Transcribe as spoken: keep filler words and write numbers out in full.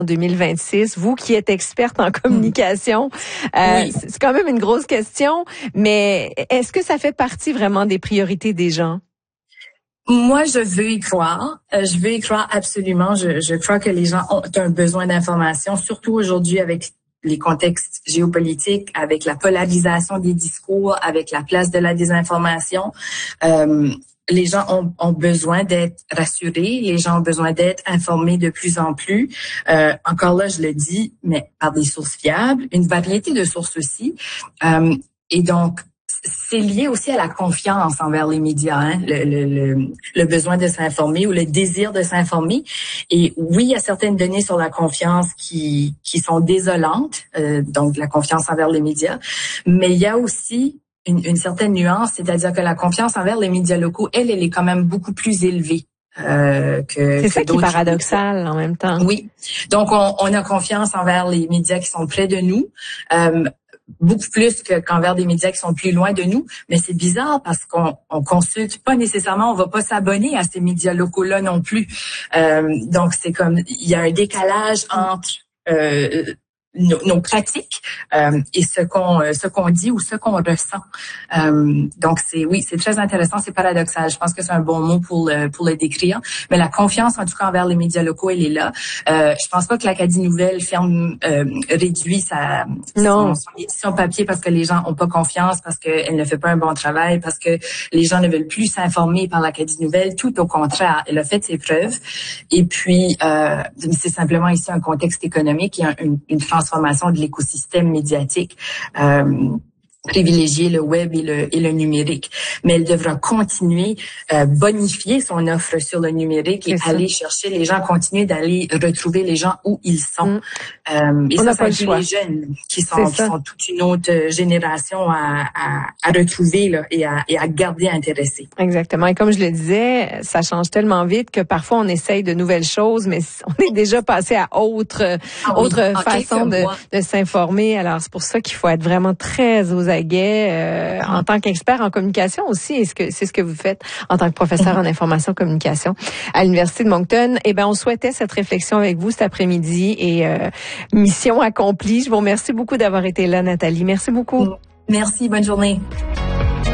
deux mille vingt-six, vous qui êtes experte en communication, euh, oui. c'est quand même une grosse question, mais est-ce que ça fait partie vraiment des priorités des gens? Moi, je veux y croire. Euh, je veux y croire absolument. Je, je crois que les gens ont un besoin d'information, surtout aujourd'hui avec les contextes géopolitiques, avec la polarisation des discours, avec la place de la désinformation. Euh, les gens ont, ont besoin d'être rassurés, les gens ont besoin d'être informés de plus en plus. Euh, encore là, je le dis, mais par des sources fiables, une variété de sources aussi. Euh, et donc, c'est lié aussi à la confiance envers les médias, hein? le, le, le, le besoin de s'informer ou le désir de s'informer. Et oui, il y a certaines données sur la confiance qui qui sont désolantes, euh, donc la confiance envers les médias, mais il y a aussi une, une certaine nuance, c'est-à-dire que la confiance envers les médias locaux, elle, elle est quand même beaucoup plus élevée. Euh, que, c'est que ça qui est paradoxal en même temps. Oui, donc on, on a confiance envers les médias qui sont près de nous. Euh, beaucoup plus que, qu'envers des médias qui sont plus loin de nous. Mais c'est bizarre parce qu'on on consulte pas nécessairement, on va pas s'abonner à ces médias locaux-là non plus. Euh, donc, c'est comme, il y a un décalage entre euh, nos, nos pratiques euh, et ce qu'on ce qu'on dit ou ce qu'on ressent. Euh, donc, c'est oui, c'est très intéressant, c'est paradoxal. Je pense que c'est un bon mot pour le, pour le décrire. Mais la confiance, en tout cas, envers les médias locaux, elle est là. Euh, je pense pas que l'Acadie Nouvelle ferme, euh, réduit sa, son, son édition papier parce que les gens ont pas confiance, parce qu'elle ne fait pas un bon travail, parce que les gens ne veulent plus s'informer par l'Acadie Nouvelle. Tout au contraire, elle a fait ses preuves. Et puis, euh, c'est simplement ici un contexte économique et un, une, une transformation de l'écosystème médiatique. Euh, privilégier le web et le, et le numérique. Mais elle devra continuer euh, bonifier son offre sur le numérique et aller chercher les gens, continuer d'aller retrouver les gens où ils sont. Mm. Euh, et On ça, ça inclut les jeunes qui sont, qui sont toute une autre génération à, à, à retrouver là, et, à, et à garder intéressés. Exactement. Et comme je le disais, ça change tellement vite que parfois on essaye de nouvelles choses, mais on est déjà passé à autre, ah oui, autre façon de, de s'informer. Alors c'est pour ça qu'il faut être vraiment très aux aguets euh, en tant qu'expert en communication aussi, et ce que c'est ce que vous faites en tant que professeur en information communication à l'Université de Moncton. Eh ben, on souhaitait cette réflexion avec vous cet après-midi et euh, mission accomplie. Je vous remercie beaucoup d'avoir été là, Nathalie. Merci beaucoup. Merci, bonne journée.